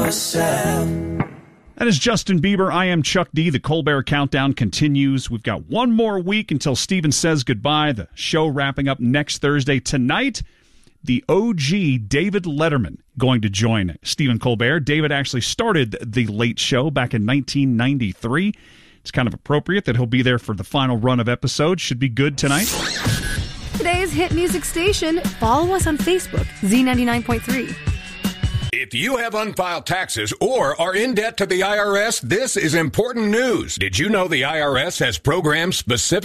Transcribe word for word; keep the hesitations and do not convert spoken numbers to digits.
myself. That is Justin Bieber. I am Chuck D. The Colbert Countdown continues. We've got one more week until Steven says goodbye. The show wrapping up next Thursday. Tonight, the O G David Letterman going to join Stephen Colbert. David actually started The Late Show back in nineteen ninety-three. It's kind of appropriate that he'll be there for the final run of episodes. Should be good tonight. Today's hit music station. Follow us on Facebook, Z ninety-nine point three. If you have unfiled taxes or are in debt to the I R S, this is important news. Did you know the I R S has programs specific